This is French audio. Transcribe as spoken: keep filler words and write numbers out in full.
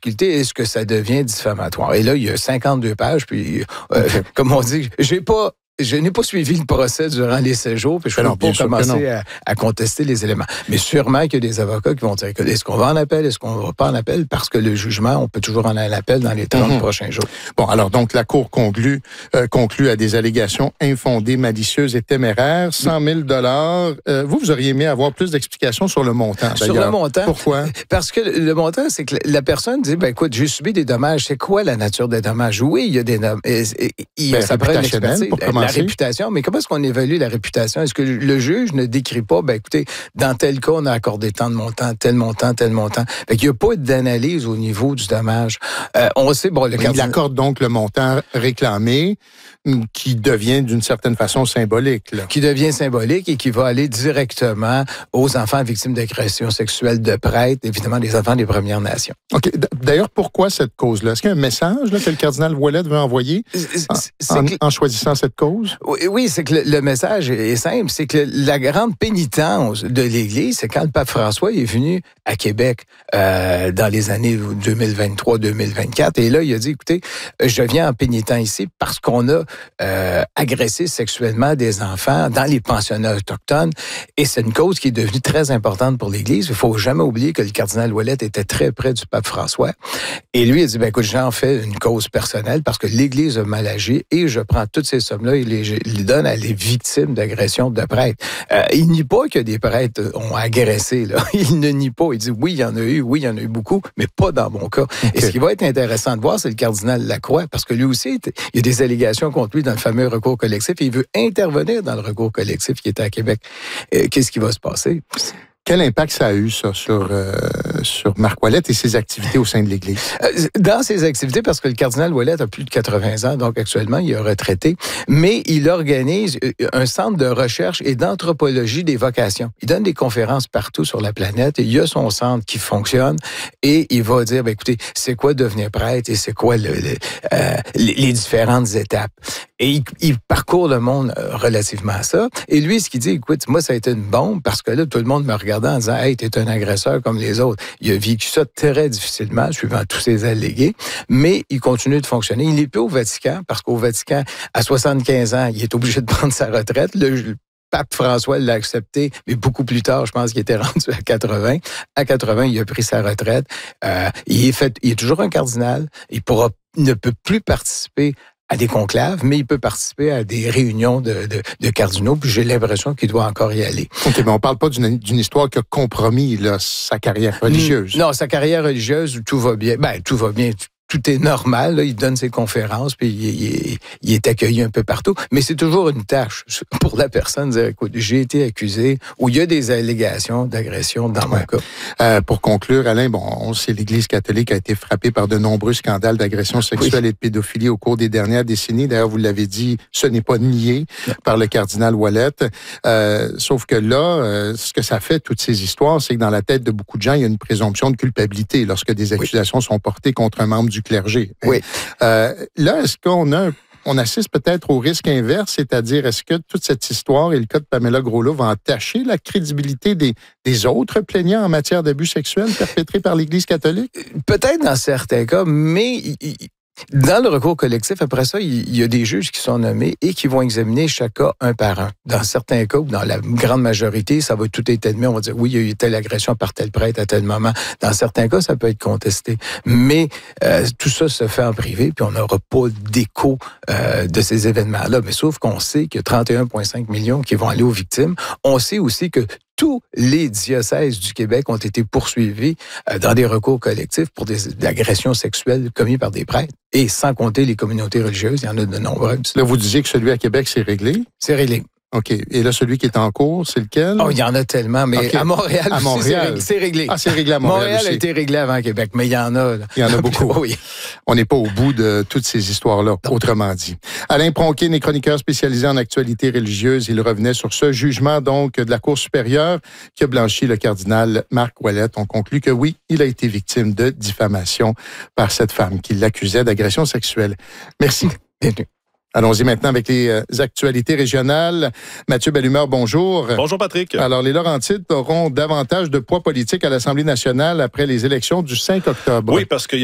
difficulté, est-ce que ça devient diffamatoire? Et là, il y a cinquante-deux pages, puis, euh, okay. comme on dit, j'ai pas... Je n'ai pas suivi le procès durant les séjours, puis je ne peux pas commencer à, à contester les éléments. Mais sûrement qu'il y a des avocats qui vont dire, est-ce qu'on va en appel, est-ce qu'on ne va pas en appel? Parce que le jugement, on peut toujours en aller en appel dans les trente mm-hmm. prochains jours. Bon, alors donc la Cour conclut, euh, conclut à des allégations infondées, malicieuses et téméraires, cent mille dollars. Euh, vous, vous auriez aimé avoir plus d'explications sur le montant, d'ailleurs. Sur le montant? Pourquoi? Parce que le montant, c'est que la personne dit, ben écoute, j'ai subi des dommages. C'est quoi la nature des dommages? Oui, il y a des dommages. Ben, ça prend une expertise. La réputation, mais comment est-ce qu'on évalue la réputation? Est-ce que le juge ne décrit pas, ben écoutez, dans tel cas, on a accordé tant de montant, tel montant, tel montant. Fait qu'il n'y a pas d'analyse au niveau du dommage. Euh, on sait, bon, le cardinal... Il accorde donc le montant réclamé, qui devient d'une certaine façon symbolique. Là. Qui devient symbolique et qui va aller directement aux enfants victimes d'agressions sexuelles de prêtres, évidemment des enfants des Premières Nations. OK. D'ailleurs, pourquoi cette cause-là? Est-ce qu'il y a un message là, que le cardinal Ouellette veut envoyer en, en, que... en choisissant cette cause? Oui, oui c'est que le, le message est simple. C'est que la grande pénitence de l'Église, c'est quand le pape François est venu à Québec euh, dans les années deux mille vingt-trois deux mille vingt-quatre. Et là, il a dit, écoutez, je viens en pénitent ici parce qu'on a Euh, agresser sexuellement des enfants dans les pensionnats autochtones. Et c'est une cause qui est devenue très importante pour l'Église. Il ne faut jamais oublier que le cardinal Ouellette était très près du pape François. Et lui, il a dit, ben écoute, j'en fais une cause personnelle parce que l'Église a mal agi et je prends toutes ces sommes-là et les, les donne à les victimes d'agressions de prêtres. Euh, il nie pas que des prêtres ont agressé. Là. Il ne nie pas. Il dit, oui, il y en a eu, oui, il y en a eu beaucoup, mais pas dans mon cas. Okay. Et ce qui va être intéressant de voir, c'est le cardinal Lacroix, parce que lui aussi, il y a des allégations contre lui dans le fameux recours collectif et il veut intervenir dans le recours collectif qui était à Québec. Euh, qu'est-ce qui va se passer? Quel impact ça a eu, ça, sur, euh, sur Marc Ouellette et ses activités au sein de l'Église? Dans ses activités, parce que le cardinal Ouellette a plus de quatre-vingts ans, donc actuellement, il est retraité, mais il organise un centre de recherche et d'anthropologie des vocations. Il donne des conférences partout sur la planète et il y a son centre qui fonctionne et il va dire, ben, écoutez, c'est quoi devenir prêtre et c'est quoi le, le, euh, les différentes étapes. Et il, il parcourt le monde relativement à ça. Et lui, ce qu'il dit, écoute, moi, ça a été une bombe parce que là, tout le monde me regardait en disant, hey, t'es un agresseur comme les autres. Il a vécu ça très difficilement, suivant tous ses allégués, mais il continue de fonctionner. Il n'est plus au Vatican parce qu'au Vatican, à soixante-quinze ans, il est obligé de prendre sa retraite. Le, le pape François l'a accepté, mais beaucoup plus tard, je pense qu'il était rendu à quatre-vingts. À quatre-vingts, il a pris sa retraite. Euh, il est fait, il est toujours un cardinal. Il pourra, ne peut plus participer à des conclaves, mais il peut participer à des réunions de, de, de cardinaux, puis j'ai l'impression qu'il doit encore y aller. OK, mais on parle pas d'une, d'une histoire qui a compromis là, sa carrière religieuse. Non, sa carrière religieuse, tout va bien. Ben, tout va bien. Tout est normal, là, il donne ses conférences, puis il, il, il est accueilli un peu partout. Mais c'est toujours une tâche pour la personne de dire, écoute, j'ai été accusé, ou il y a des allégations d'agression dans mon ouais. cas. Euh, pour conclure, Alain, bon, on sait l'Église catholique a été frappée par de nombreux scandales d'agression sexuelle oui. et de pédophilie au cours des dernières décennies. D'ailleurs, vous l'avez dit, ce n'est pas nié non. par le cardinal Ouellette. Euh, sauf que là, euh, ce que ça fait, toutes ces histoires, c'est que dans la tête de beaucoup de gens, il y a une présomption de culpabilité lorsque des accusations oui. sont portées contre un membre du clergé. Oui. Euh, là, est-ce qu'on a un On assiste peut-être au risque inverse, c'est-à-dire est-ce que toute cette histoire et le cas de Pamela Groslo va entacher la crédibilité des, des autres plaignants en matière d'abus sexuels perpétrés par l'Église catholique? Peut-être dans certains cas, mais dans le recours collectif, après ça, il y a des juges qui sont nommés et qui vont examiner chaque cas un par un. Dans certains cas, ou dans la grande majorité, ça va tout être admis. On va dire, oui, il y a eu telle agression par tel prêtre à tel moment. Dans certains cas, ça peut être contesté. Mais euh, tout ça se fait en privé, puis on n'aura pas d'écho euh, de ces événements-là. Mais sauf qu'on sait qu'il y a trente et un virgule cinq millions qui vont aller aux victimes. On sait aussi que tous les diocèses du Québec ont été poursuivis euh, dans des recours collectifs pour des, des agressions sexuelles commises par des prêtres. Et sans compter les communautés religieuses, il y en a de nombreuses. Là, vous disiez que celui à Québec, c'est réglé? C'est réglé. OK. Et là, celui qui est en cours, c'est lequel? Oh, il y en a tellement, mais okay. à Montréal, à Montréal. Aussi, c'est réglé. Ah, c'est réglé à Montréal. Montréal aussi. a été réglé avant Québec, mais il y en a. Là. Il y en a beaucoup. Oui. On n'est pas au bout de toutes ces histoires-là, non. Autrement dit. Alain Pronkin est chroniqueur spécialisé en actualité religieuse. Il revenait sur ce jugement, donc, de la Cour supérieure qui a blanchi le cardinal Marc Ouellette. On conclut que oui, il a été victime de diffamation par cette femme qui l'accusait d'agression sexuelle. Merci. Bienvenue. Allons-y maintenant avec les euh, actualités régionales. Mathieu Bellumeur, bonjour. Bonjour, Patrick. Alors, les Laurentides auront davantage de poids politique à l'Assemblée nationale après les élections du cinq octobre. Oui, parce qu'il